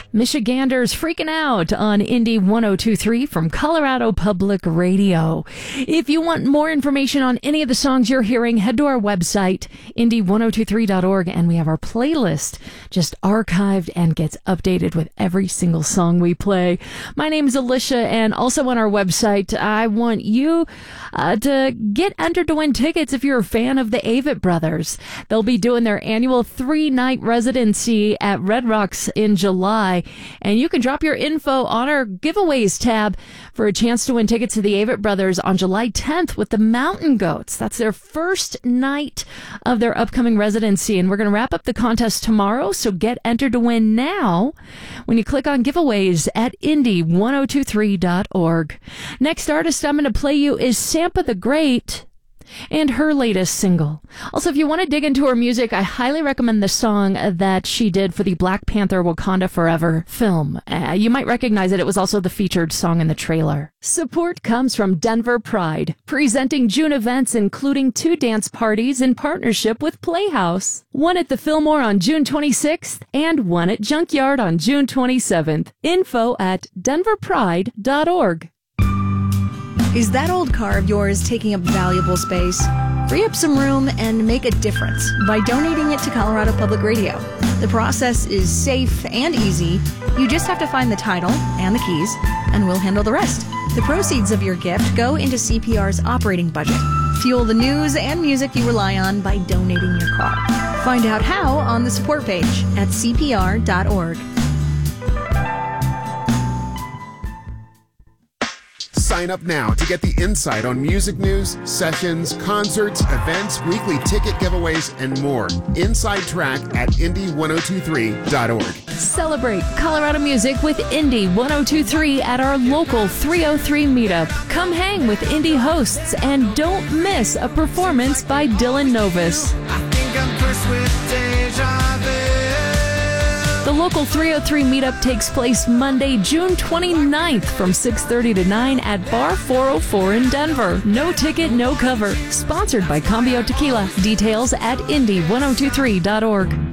Michiganders freaking out on Indy 102.3 from Colorado Public Radio. If you want more information on any of the songs you're hearing, head to our website, indy1023.org, and we have our playlist just archived and gets updated with every single song we play. My name is Alicia, and also on our website, I want you to get entered to win tickets if you're a fan of the Avett Brothers. They'll be doing their annual 3-night residency at Red Rocks in July. And you can drop your info on our giveaways tab for a chance to win tickets to the Avett Brothers on July 10th with the Mountain Goats. That's their first night of their upcoming residency. And we're going to wrap up the contest tomorrow, so get entered to win now when you click on giveaways at indy1023.org. Next artist I'm going to play you is Sampa the Great and her latest single. Also, if you want to dig into her music, I highly recommend the song that she did for the Black Panther Wakanda Forever film. You might recognize it. It was also the featured song in the trailer. Support comes from Denver Pride, presenting June events including 2 dance parties in partnership with Playhouse. One at the Fillmore on June 26th and one at Junkyard on June 27th. Info at denverpride.org. Is that old car of yours taking up valuable space? Free up some room and make a difference by donating it to Colorado Public Radio. The process is safe and easy. You just have to find the title and the keys, and we'll handle the rest. The proceeds of your gift go into CPR's operating budget. Fuel the news and music you rely on by donating your car. Find out how on the support page at cpr.org. Sign up now to get the insight on music news, sessions, concerts, events, weekly ticket giveaways, and more. Inside Track at indy1023.org. Celebrate Colorado music with Indy 102.3 at our local 303 meetup. Come hang with Indy hosts and don't miss a performance by Dylan Novus. I think I'm cursed with deja vu. The local 303 meetup takes place Monday, June 29th from 6:30 to 9 at Bar 404 in Denver. No ticket, no cover. Sponsored by Cambio Tequila. Details at indy1023.org.